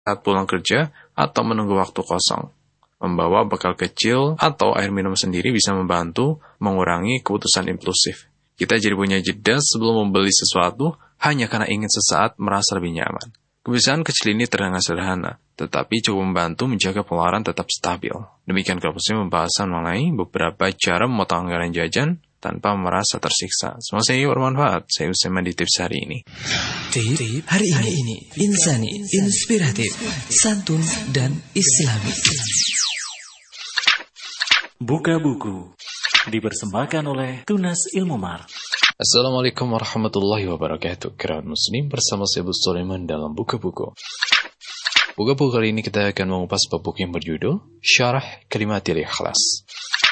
saat pulang kerja atau menunggu waktu kosong. Membawa bekal kecil atau air minum sendiri bisa membantu mengurangi keputusan impulsif. Kita jadi punya jeda sebelum membeli sesuatu hanya karena ingin sesaat merasa lebih nyaman. Kebiasaan kecil ini terdengar sederhana, tetapi cukup membantu menjaga pengeluaran tetap stabil. Demikian Muslim pembahasan mengenai beberapa cara memotong anggaran jajan tanpa merasa tersiksa. Semoga saya bermanfaat. Saya Usman di tips hari ini. Tip hari ini insani, inspiratif, santun dan islami. Buka buku dipersembahkan oleh Tunas Ilmu Mar. Assalamualaikum warahmatullahi wabarakatuh. Kerabat Muslim bersama saya Bu Sulaiman dalam Buka Buku. Buka Buku kali ini kita akan mengupas bab buku yang berjudul Syarah Kalimatil Ikhlas.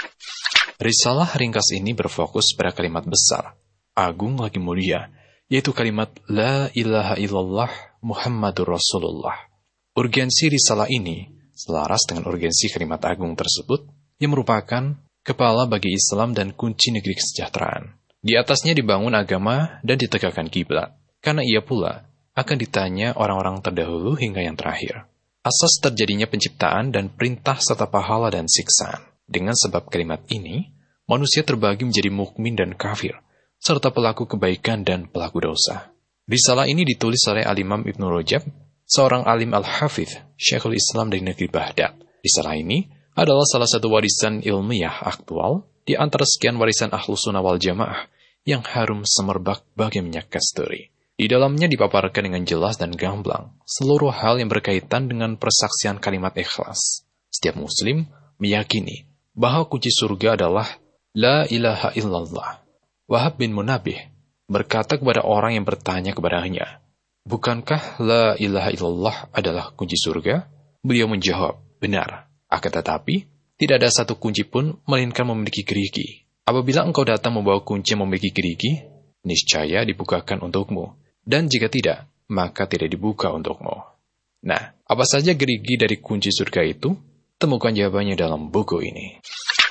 Risalah ringkas ini berfokus pada kalimat besar, agung lagi mulia, yaitu kalimat La ilaha illallah Muhammadur Rasulullah. Urgensi risalah ini selaras dengan urgensi kalimat agung tersebut yang merupakan kepala bagi Islam dan kunci negeri kesejahteraan. Di atasnya dibangun agama dan ditegakkan kiblat, karena ia pula akan ditanya orang-orang terdahulu hingga yang terakhir. Asas terjadinya penciptaan dan perintah serta pahala dan siksaan. Dengan sebab kalimat ini, manusia terbagi menjadi mukmin dan kafir, serta pelaku kebaikan dan pelaku dosa. Risalah ini ditulis oleh Al-Imam Ibnu Rajab, seorang alim al-hafidh, Syekhul Islam dari negeri Baghdad. Risalah ini adalah salah satu warisan ilmiah aktual di antara sekian warisan Ahlus Sunnah wal Jamaah yang harum semerbak bagi minyak kasturi. Di dalamnya dipaparkan dengan jelas dan gamblang seluruh hal yang berkaitan dengan persaksian kalimat ikhlas. Setiap muslim meyakini bahwa kunci surga adalah La ilaha illallah. Wahab bin Munabih berkata kepada orang yang bertanya kepadanya, bukankah La ilaha illallah adalah kunci surga? Beliau menjawab, benar. Akan tetapi, tidak ada satu kunci pun melainkan memiliki gerigi. Apabila engkau datang membawa kunci yang memiliki gerigi, niscaya dibukakan untukmu. Dan jika tidak, maka tidak dibuka untukmu. Nah, apa saja gerigi dari kunci surga itu? Temukan jawabannya dalam buku ini.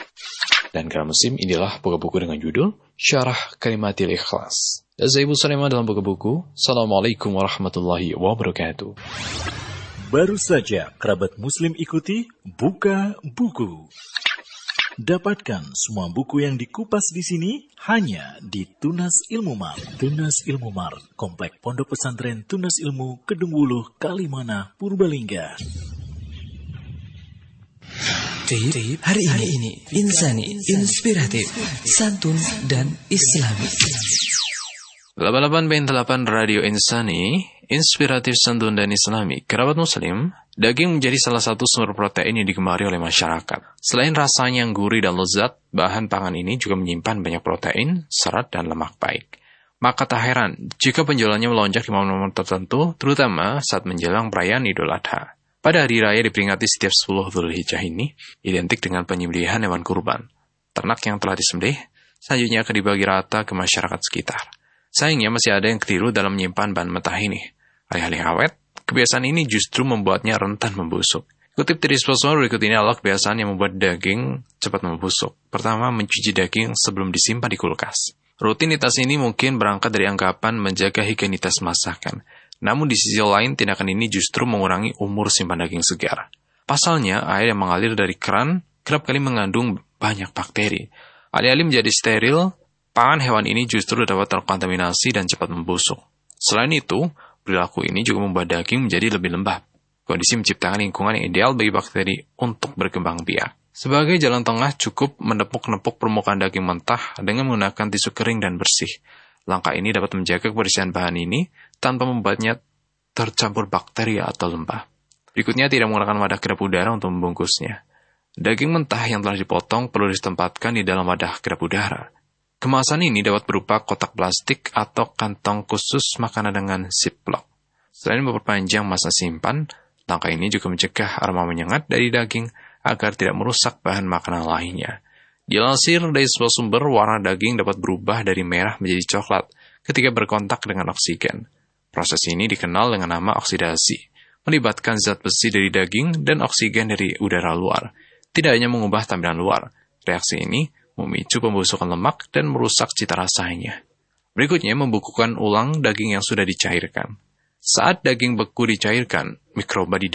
Dan karena musim inilah buku-buku dengan judul Syarah Kalimatil Ikhlas. Dan saya Ibu Sulaiman dalam buku-buku. Assalamualaikum warahmatullahi wabarakatuh. Baru saja kerabat muslim ikuti Buka Buku. Dapatkan semua buku yang dikupas di sini hanya di Tunas Ilmu Mar. Tunas Ilmu Mar, Komplek Pondok Pesantren Tunas Ilmu, Kedung Wuluh, Kalimana, Purbalingga. Tip hari ini insani, inspiratif, santun dan islami. 88.8 Radio Insani, inspiratif, santun dan islami. Kerabat muslim, daging menjadi salah satu sumber protein yang digemari oleh masyarakat. Selain rasanya yang gurih dan lezat, bahan pangan ini juga menyimpan banyak protein, serat, dan lemak baik. Maka tak heran jika penjualannya melonjak di momen-momen tertentu, terutama saat menjelang perayaan Idul Adha. Pada hari raya diperingati setiap 10 Dzulhijjah ini, identik dengan penyembelihan hewan kurban. Ternak yang telah disembelih, selanjutnya akan dibagi rata ke masyarakat sekitar. Sayangnya masih ada yang keliru dalam menyimpan bahan mentah ini. Alih-alih awet, kebiasaan ini justru membuatnya rentan membusuk. Kutip dari sponsor berikut ini adalah kebiasaan yang membuat daging cepat membusuk. Pertama, mencuci daging sebelum disimpan di kulkas. Rutinitas ini mungkin berangkat dari anggapan menjaga higienitas masakan. Namun di sisi lain, tindakan ini justru mengurangi umur simpan daging segar. Pasalnya, air yang mengalir dari keran kerap kali mengandung banyak bakteri. Alih-alih menjadi steril, pangan hewan ini justru dapat terkontaminasi dan cepat membusuk. Selain itu, perilaku ini juga membuat daging menjadi lebih lembab. Kondisi menciptakan lingkungan yang ideal bagi bakteri untuk berkembang biak. Sebagai jalan tengah, cukup menepuk-nepuk permukaan daging mentah dengan menggunakan tisu kering dan bersih. Langkah ini dapat menjaga kebersihan bahan ini tanpa membuatnya tercampur bakteri atau lembah. Berikutnya, tidak menggunakan wadah kedap udara untuk membungkusnya. Daging mentah yang telah dipotong perlu ditempatkan di dalam wadah kedap udara. Kemasan ini dapat berupa kotak plastik atau kantong khusus makanan dengan ziplock. Selain memperpanjang masa simpan, langkah ini juga mencegah aroma menyengat dari daging agar tidak merusak bahan makanan lainnya. Dilansir dari sebuah sumber, warna daging dapat berubah dari merah menjadi coklat ketika berkontak dengan oksigen. Proses ini dikenal dengan nama oksidasi, melibatkan zat besi dari daging dan oksigen dari udara luar. Tidak hanya mengubah tampilan luar, reaksi ini memicu pembusukan lemak dan merusak cita rasanya. Berikutnya, membekukan ulang daging yang sudah dicairkan. Saat daging beku dicairkan, mikroba di